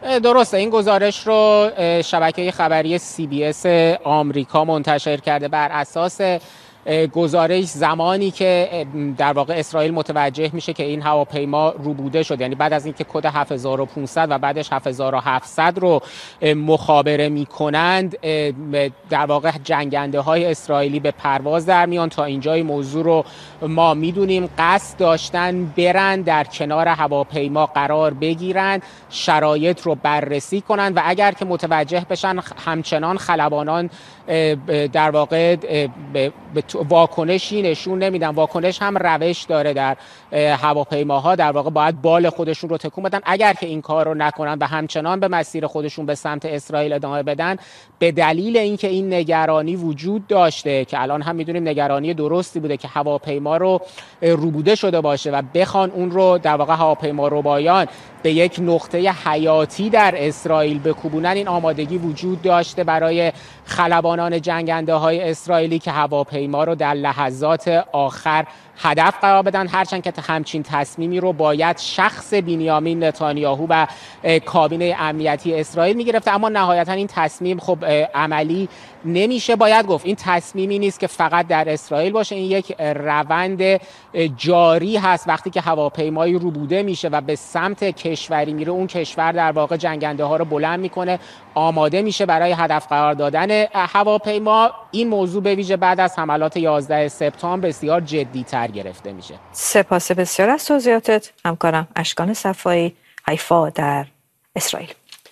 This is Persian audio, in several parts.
درسته، این گزارش رو شبکه خبری CBS آمریکا منتشر کرده. بر اساس گزارش زمانی که در واقع اسرائیل متوجه میشه که این هواپیما روبوده شد، یعنی بعد از اینکه کد 7500 و بعدش 7700 رو مخابره میکنند، در واقع جنگنده های اسرائیلی به پرواز در میان. تا اینجای موضوع رو ما میدونیم. قصد داشتن برن در کنار هواپیما قرار بگیرن، شرایط رو بررسی کنن و اگر که متوجه بشن همچنان خلبانان در واقع واکنشی نشون نمیدن. واکنش هم روش داره در هواپیماها، در واقع باید بال خودشون رو تکون بدن. اگر که این کار رو نکنن و همچنان به مسیر خودشون به سمت اسرائیل ادامه بدن، به دلیل اینکه این نگرانی وجود داشته که الان هم میدونیم نگرانی درستی بوده که هواپیما رو روبوده شده باشه و بخوان اون رو در واقع هواپیما ربایان به یک نقطه حیاتی در اسرائیل بکوبونن، این آمادگی وجود داشته برای خلبانان جنگنده های اسرائیلی که هواپیما رو در لحظات آخر هدف قرار بدن. هرچند که همچین تصمیمی رو باید شخص بنیامین نتانیاهو و کابینه امنیتی اسرائیل میگرفته، اما نهایتا این تصمیم خب عملی نمیشه. باید گفت این تصمیمی نیست که فقط در اسرائیل باشه، این یک روند جاری هست. وقتی که هواپیمایی روبوده میشه و به سمت کشوری میره، اون کشور در واقع جنگنده ها رو بلند میکنه، آماده میشه برای هدف قرار دادن هواپیما. این موضوع به ویژه بعد از حملات 11 سپتامبر بسیار جدی‌تر گرفته میشه. سپاس بسیار از توضیحاتت همکارم اشکان صفایی، حیفا در اسرائیل.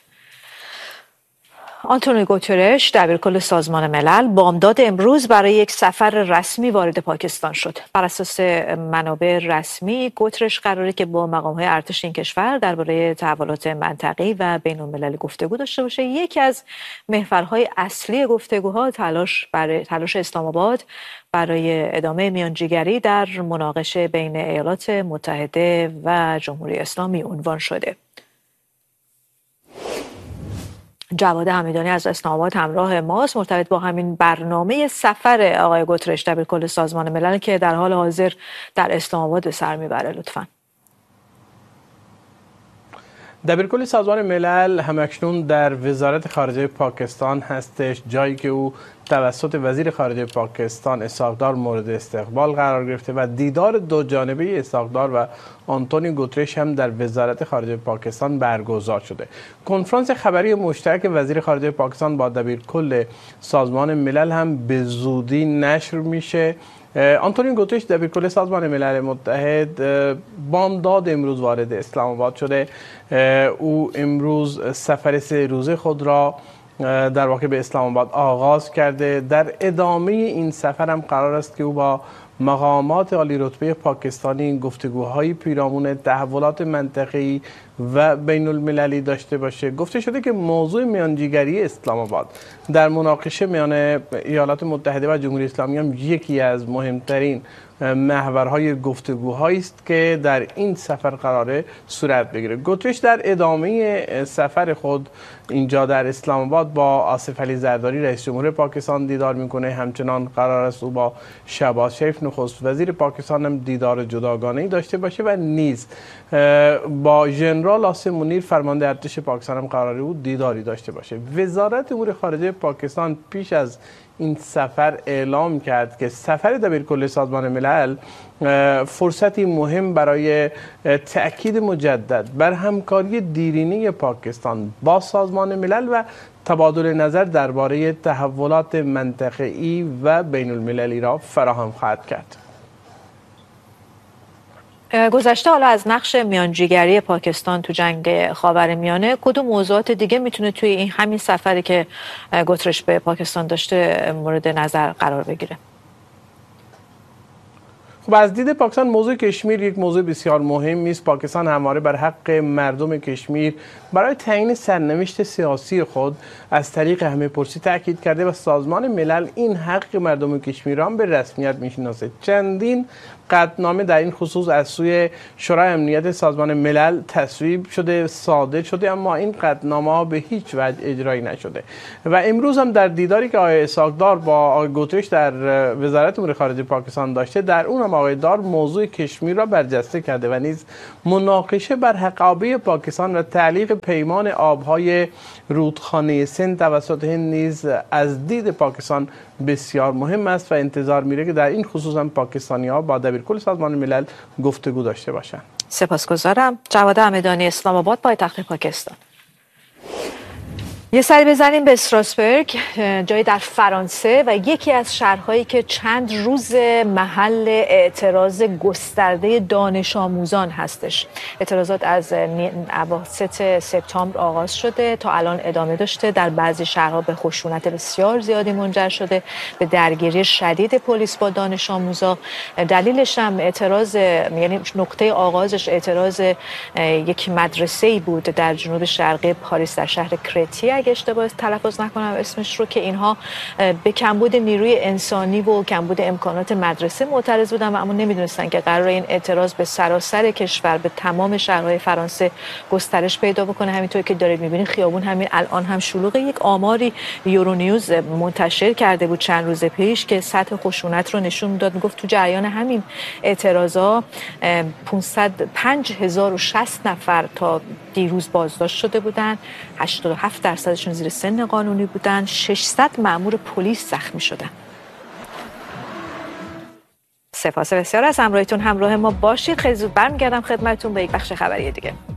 آنتونیو گوترش دبیرکل سازمان ملل بامداد امروز برای یک سفر رسمی وارد پاکستان شد. بر اساس منابع رسمی، گوترش قراره که با مقام‌های ارتش این کشور درباره تحولات منطقه‌ای و بین‌المللی گفتگو داشته باشه. یکی از محورهای اصلی گفتگوها تلاش اسلام آباد برای ادامه میانجیگری در مناقشه بین ایالات متحده و جمهوری اسلامی عنوان شده. جواد حمیدانی از اسلام آباد همراه ماست مرتبط با همین برنامه سفر آقای گوترش دبیرکل سازمان ملل که در حال حاضر در اسلام آباد به سر میبره. لطفاً. دبیرکل سازمان ملل همکنون در وزارت خارجه پاکستان هستش، جایی که او توسط وزیر خارجه پاکستان اسحاق دار مورد استقبال قرار گرفته و دیدار دو جانبه اسحاق دار و آنتونیو گوترش هم در وزارت خارجه پاکستان برگزار شده. کنفرانس خبری مشترک وزیر خارجه پاکستان با دبیرکل سازمان ملل هم به زودی نشر میشه. آنتونیو گوترش دبیرکل سازمان ملل متحد بامداد امروز وارد اسلام آباد شده. او امروز سفر 3 روزه خود را در واقع به اسلام آباد آغاز کرده. در ادامه این سفر هم قرار است که او با مقامات عالی رتبه پاکستانی گفتگوهای پیرامون تحولات منطقه‌ای و بین المللی داشته باشه. گفته شده که موضوع میانجیگری اسلام آباد در مناقشه میان ایالات متحده و جمهوری اسلامی هم یکی از مهمترین محورهای گفتگوهایی است که در این سفر قراره صورت بگیره. گوترش در ادامه سفر خود اینجا در اسلام آباد با آصف علی زرداری رئیس جمهور پاکستان دیدار میکنه. همچنان قرار است او با شهباز شریف نخست وزیر پاکستان هم دیدار جداگانه‌ای داشته باشه و نیز با ژنرال آصف منیر فرمانده ارتش پاکستان هم قراره او دیداری داشته باشه. وزارت امور خارجه پاکستان پیش از این سفر اعلام کرد که سفر دبیرکل سازمان ملل فرصتی مهم برای تأکید مجدد بر همکاری دیرینه پاکستان با سازمان ملل و تبادل نظر درباره تحولات منطقه‌ای و بین المللی را فراهم خواهد کرد. گذشته حالا از نقش میانجیگری پاکستان تو جنگ خاورمیانه، کدوم موضوعات دیگه میتونه توی این همین سفری که گوترش به پاکستان داشته مورد نظر قرار بگیره؟ خب از دید پاکستان موضوع کشمیر یک موضوع بسیار مهمی است. پاکستان همواره بر حق مردم کشمیر برای تعیین سرنوشت سیاسی خود از طریق همه‌پرسی تاکید کرده و سازمان ملل این حق مردم کشمیر را به رسمیت میشناسه. چندین قطعنامه در این خصوص از سوی شورای امنیت سازمان ملل تصویب شده، صادر شده، اما این قطعنامه به هیچ وجه اجرایی نشده. و امروز هم در دیداری که آقای اسحاق‌دار با آقای گوترش در وزارت امور خارجه پاکستان داشته، در اون هم آقای دار موضوع کشمیر را برجسته کرده و نیز مناقشه بر حقابه پاکستان و تعلیق پیمان آبهای رودخانه سند توسط هند نیز از دید پاکستان بسیار مهم است و انتظار میره که در این خصوص هم پاکستانی‌ها با دبیرکل سازمان ملل گفتگو داشته باشند. سپاسگزارم. جواد همدانی، اسلام آباد، پایتخت پاکستان. یه سری بزنیم به استراسبورگ، جایی در فرانسه و یکی از شهرهایی که چند روز محل اعتراض گسترده دانش آموزان هستش. اعتراضات از اواسط سپتامبر آغاز شده، تا الان ادامه داشته، در بعضی شهرها به خشونت بسیار زیادی منجر شده، به درگیری شدید پلیس با دانش آموزا. دلیلش هم اعتراض، یعنی نقطه آغازش اعتراض یک مدرسه‌ای بود در جنوب شرقی پاریس در شهر کرتی، اگه اشتباه تلفظ نکنم اسمش رو، که اینها به کمبود نیروی انسانی و کمبود امکانات مدرسه معترض بودن و اما نمیدونستن که قرار این اعتراض به سراسر کشور، به تمام شهرهای فرانسه گسترش پیدا بکنه. همینطور که دارید میبینید خیابون همین الان هم شلوغه. یک آماری یورونیوز منتشر کرده بود چند روز پیش که سطح خشونت رو نشون میداد. میگفت تو جریان همین اعتراضا 5060 نفر تا دیروز بازداشت شده بودن، 87% زیر سن قانونی بودن، 600 مأمور پلیس زخمی شدن. سپاس بسیار از همراهیتون. همراه ما باشید. خیلی زود برمیگردم خدمتتون با یک بخش خبری دیگه.